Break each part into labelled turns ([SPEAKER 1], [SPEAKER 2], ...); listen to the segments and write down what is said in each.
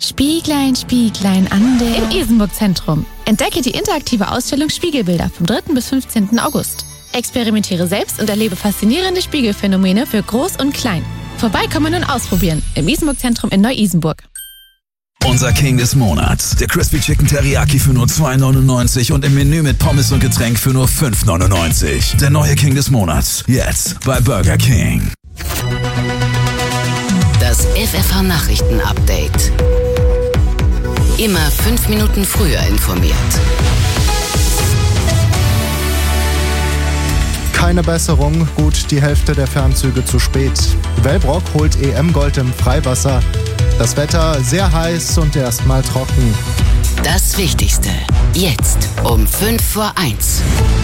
[SPEAKER 1] Spieglein, Spieglein an der... Im Isenburg-Zentrum. Entdecke die interaktive Ausstellung Spiegelbilder vom 3. bis 15. August. Experimentiere selbst und erlebe faszinierende Spiegelphänomene für Groß und Klein. Vorbeikommen und ausprobieren. Im Isenburg-Zentrum in Neu-Isenburg.
[SPEAKER 2] Unser King des Monats. Der Crispy Chicken Teriyaki für nur 2,99 und im Menü mit Pommes und Getränk für nur 5,99. Der neue King des Monats. Jetzt bei Burger King.
[SPEAKER 3] Das FFH-Nachrichten-Update. Immer 5 Minuten früher informiert.
[SPEAKER 4] Keine Besserung, gut die Hälfte der Fernzüge zu spät. Wellbrock holt EM-Gold im Freiwasser. Das Wetter sehr heiß und erstmal trocken.
[SPEAKER 3] Das Wichtigste. Jetzt um 1:55.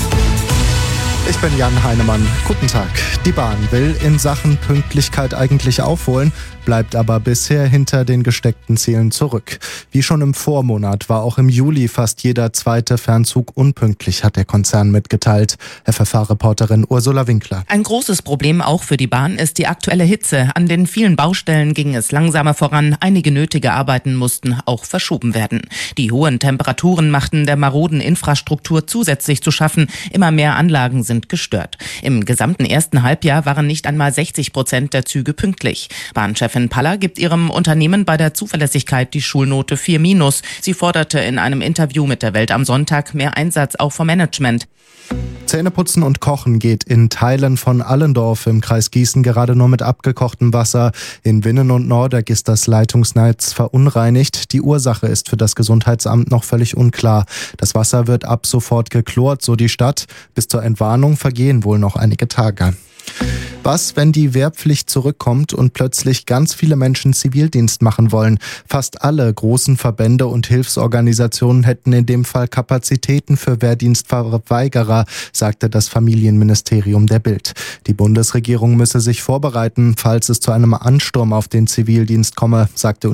[SPEAKER 4] Ich bin Jan Heinemann. Guten Tag. Die Bahn will in Sachen Pünktlichkeit eigentlich aufholen, bleibt aber bisher hinter den gesteckten Zielen zurück. Wie schon im Vormonat war auch im Juli fast jeder zweite Fernzug unpünktlich, hat der Konzern mitgeteilt. FFH-Reporterin Ursula Winkler.
[SPEAKER 5] Ein großes Problem auch für die Bahn ist die aktuelle Hitze. An den vielen Baustellen ging es langsamer voran. Einige nötige Arbeiten mussten auch verschoben werden. Die hohen Temperaturen machten der maroden Infrastruktur zusätzlich zu schaffen. Immer mehr Anlagen sind gestört. Im gesamten ersten Halbjahr waren nicht einmal 60% der Züge pünktlich. Bahnchefin Paller gibt ihrem Unternehmen bei der Zuverlässigkeit die Schulnote 4-. Sie forderte in einem Interview mit der Welt am Sonntag mehr Einsatz auch vom Management.
[SPEAKER 4] Zähneputzen und Kochen geht in Teilen von Allendorf im Kreis Gießen gerade nur mit abgekochtem Wasser. In Winnen und Nordeck ist das Leitungsnetz verunreinigt. Die Ursache ist für das Gesundheitsamt noch völlig unklar. Das Wasser wird ab sofort geklort, so die Stadt. Bis zur Entwarnung vergehen wohl noch einige Tage. Was, wenn die Wehrpflicht zurückkommt und plötzlich ganz viele Menschen Zivildienst machen wollen? Fast alle großen Verbände und Hilfsorganisationen hätten in dem Fall Kapazitäten für Wehrdienstverweigerer, sagte das Familienministerium der Bild. Die Bundesregierung müsse sich vorbereiten, falls es zu einem Ansturm auf den Zivildienst komme, sagte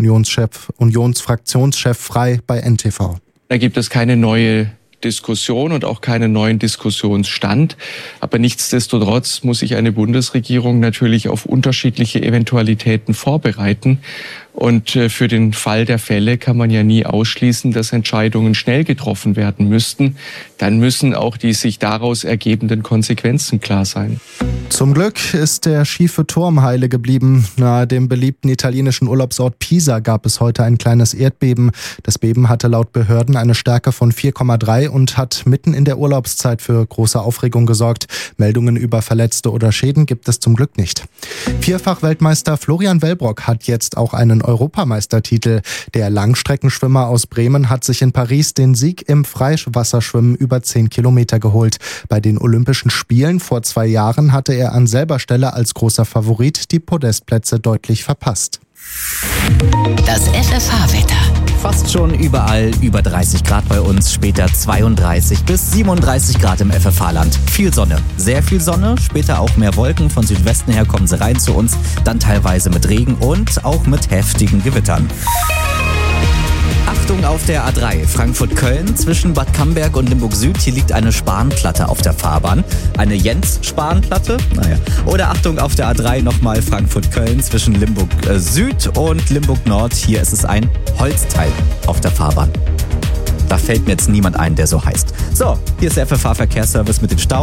[SPEAKER 4] Unionsfraktionschef Frey bei NTV.
[SPEAKER 6] Da gibt es keine neue Diskussion und auch keinen neuen Diskussionsstand. Aber nichtsdestotrotz muss sich eine Bundesregierung natürlich auf unterschiedliche Eventualitäten vorbereiten. Und für den Fall der Fälle kann man ja nie ausschließen, dass Entscheidungen schnell getroffen werden müssten. Dann müssen auch die sich daraus ergebenden Konsequenzen klar sein.
[SPEAKER 4] Zum Glück ist der schiefe Turm heile geblieben. Nahe dem beliebten italienischen Urlaubsort Pisa gab es heute ein kleines Erdbeben. Das Beben hatte laut Behörden eine Stärke von 4,3 und hat mitten in der Urlaubszeit für große Aufregung gesorgt. Meldungen über Verletzte oder Schäden gibt es zum Glück nicht. Vierfach-Weltmeister Florian Wellbrock hat jetzt auch einen Europameistertitel. Der Langstreckenschwimmer aus Bremen hat sich in Paris den Sieg im Freiwasserschwimmen über 10 Kilometer geholt. Bei den Olympischen Spielen vor 2 Jahren hatte er an selber Stelle als großer Favorit die Podestplätze deutlich verpasst.
[SPEAKER 3] Das FFH-Wetter.
[SPEAKER 7] Fast schon überall über 30 Grad bei uns, später 32 bis 37 Grad im FFH-Land. Viel Sonne, sehr viel Sonne, später auch mehr Wolken. Von Südwesten her kommen sie rein zu uns, dann teilweise mit Regen und auch mit heftigen Gewittern. Achtung auf der A3 Frankfurt-Köln zwischen Bad Camberg und Limburg Süd. Hier liegt eine Spanplatte auf der Fahrbahn. Eine Jens-Spanplatte? Naja. Oder Achtung auf der A3 nochmal Frankfurt-Köln zwischen Limburg Süd und Limburg Nord. Hier ist es ein Holzteil auf der Fahrbahn. Da fällt mir jetzt niemand ein, der so heißt. So, hier ist der FFH-Verkehrsservice mit den Stau.